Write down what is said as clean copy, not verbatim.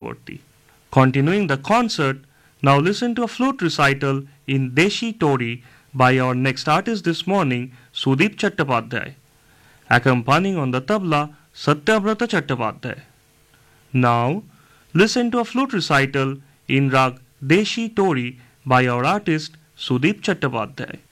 Chakraborty. Continuing the concert, now listen to a flute recital in Deshi Tori by our next artist this morning, Sudeep Chattopadhyay. Accompanying on the tabla, Satyavrata Chattopadhyay. Now, listen to a flute recital in Rag Deshi Tori by our artist Sudeep Chattopadhyay.